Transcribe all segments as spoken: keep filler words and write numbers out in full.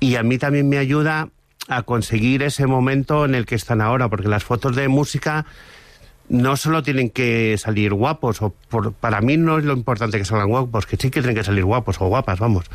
y a mí también me ayuda a conseguir ese momento en el que están ahora, porque las fotos de música no solo tienen que salir guapos, o por, para mí no es lo importante que salgan guapos, que sí que tienen que salir guapos o guapas, vamos.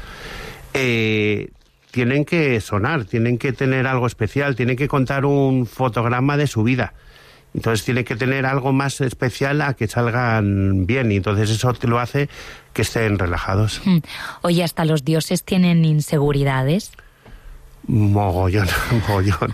Eh, tienen que sonar, tienen que tener algo especial, tienen que contar un fotograma de su vida. Entonces tiene que tener algo más especial a que salgan bien, y entonces eso te lo hace que estén relajados. Oye, ¿hasta los dioses tienen inseguridades? Mogollón, mogollón.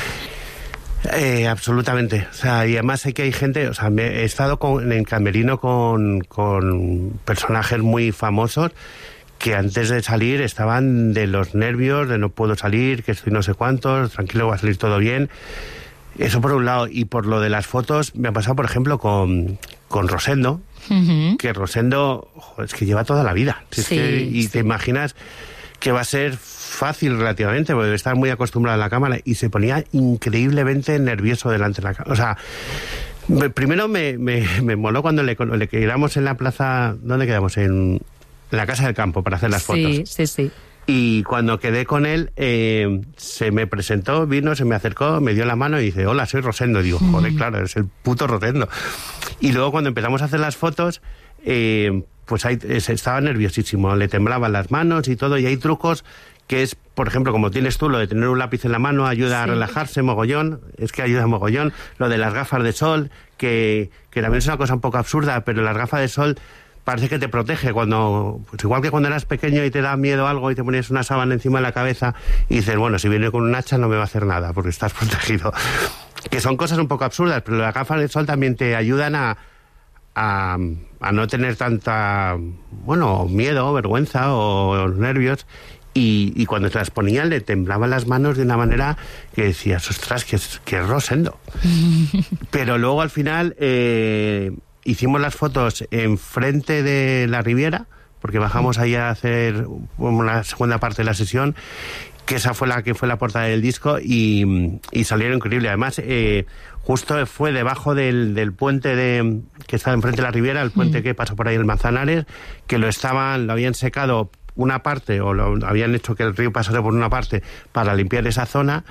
Eh, absolutamente. O sea, y además sé que hay gente, o sea, me, he estado con, en camerino con, con personajes muy famosos que antes de salir estaban de los nervios, de no puedo salir, que estoy no sé cuántos, tranquilo, va a salir todo bien. Eso por un lado. Y por lo de las fotos, me ha pasado, por ejemplo, con, con Rosendo, uh-huh. que Rosendo, joder, es que lleva toda la vida. Sí, es que, y sí. te imaginas que va a ser fácil relativamente, porque debe estar muy acostumbrado a la cámara, y se ponía increíblemente nervioso delante de la cámara. O sea, me, primero me, me, me moló cuando le, le quedamos en la plaza, ¿dónde quedamos? En, en la Casa del Campo para hacer las fotos. Sí, sí, sí. Y cuando quedé con él, eh, se me presentó, vino, se me acercó, me dio la mano y dice, hola, soy Rosendo. Y digo, joder, mm. claro, es el puto Rosendo. Y luego cuando empezamos a hacer las fotos, eh, pues ahí estaba nerviosísimo, le temblaban las manos y todo, y hay trucos que es, por ejemplo, como tienes tú, lo de tener un lápiz en la mano ayuda sí. a relajarse mogollón, es que ayuda mogollón. Lo de las gafas de sol, que, que también es una cosa un poco absurda, pero las gafas de sol parece que te protege cuando, pues igual que cuando eras pequeño y te da miedo algo y te ponías una sábana encima de la cabeza y dices, bueno, si viene con un hacha no me va a hacer nada porque estás protegido. Que son cosas un poco absurdas, pero las gafas de sol también te ayudan a, a, a no tener tanta, bueno, miedo, vergüenza o nervios. Y, y cuando te las ponían le temblaban las manos de una manera que decías, ostras, que es, que es Rosendo. Pero luego al final eh, hicimos las fotos enfrente de la Riviera, porque bajamos ahí a hacer una segunda parte de la sesión, que esa fue la que fue la portada del disco, y, y salieron increíble. Además, eh, justo fue debajo del, del puente de que está enfrente de la Riviera, el puente mm. que pasa por ahí el Manzanares, que lo estaban, lo habían secado una parte, o lo habían hecho que el río pasase por una parte para limpiar esa zona,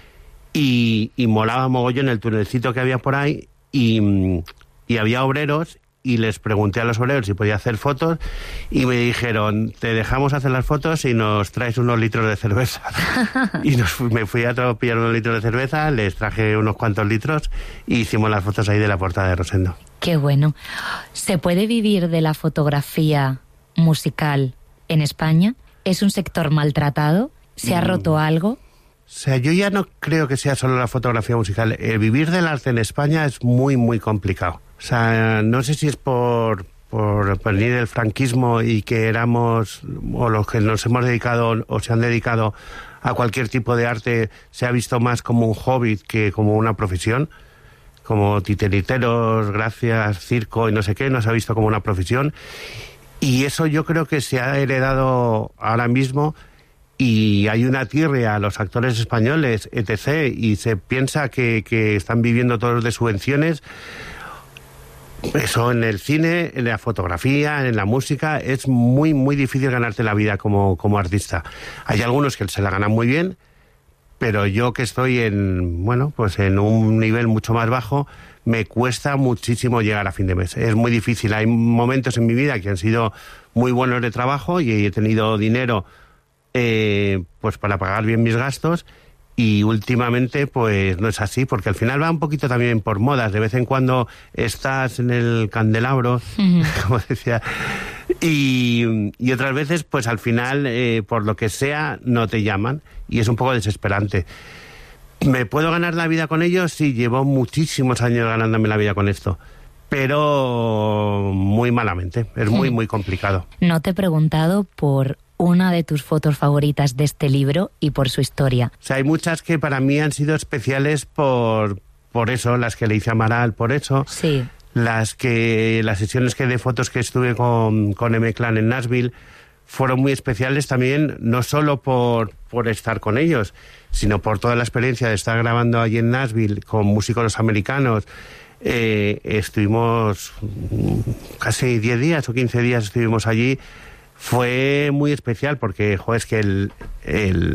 y, y molaba mogollón el tunelcito que había por ahí, y, y había obreros, y les pregunté a los obreros si podía hacer fotos, y me dijeron, te dejamos hacer las fotos y nos traes unos litros de cerveza. Y nos fui, me fui a pillar unos litros de cerveza, les traje unos cuantos litros, y hicimos las fotos ahí de la portada de Rosendo. Qué bueno. ¿Se puede vivir de la fotografía musical en España? ¿Es un sector maltratado? ¿Se ha roto algo? O sea, yo ya no creo que sea solo la fotografía musical. Eh, vivir del arte en España es muy, muy complicado. O sea, no sé si es por, por venir del franquismo y que éramos, o los que nos hemos dedicado o se han dedicado a cualquier tipo de arte, se ha visto más como un hobby que como una profesión. Como titiriteros, gracias, circo y no sé qué, no se ha visto como una profesión. Y eso yo creo que se ha heredado ahora mismo, y hay una tirria a los actores españoles, etcétera, y se piensa que, que están viviendo todos de subvenciones. Eso en el cine, en la fotografía, en la música, es muy, muy difícil ganarte la vida como, como artista. Hay algunos que se la ganan muy bien, pero yo que estoy en, bueno, pues en un nivel mucho más bajo, me cuesta muchísimo llegar a fin de mes. Es muy difícil. Hay momentos en mi vida que han sido muy buenos de trabajo y he tenido dinero eh, pues para pagar bien mis gastos, y últimamente pues no es así, porque al final va un poquito también por modas. De vez en cuando estás en el candelabro, uh-huh. como decía, y, y otras veces pues al final eh, por lo que sea no te llaman, y es un poco desesperante. ¿Me puedo ganar la vida con ello? Sí, llevo muchísimos años ganándome la vida con esto, pero muy malamente, es muy, muy complicado. No te he preguntado por una de tus fotos favoritas de este libro y por su historia. O sea, hay muchas que para mí han sido especiales por, por eso, las que le hice a Amaral, por eso. Sí. Las que, las sesiones que de fotos que estuve con, con M-Clan en Nashville fueron muy especiales también, no solo por, por estar con ellos, sino por toda la experiencia de estar grabando allí en Nashville con músicos americanos. Eh, estuvimos casi diez días o quince días estuvimos allí. Fue muy especial porque, joder, es que el, el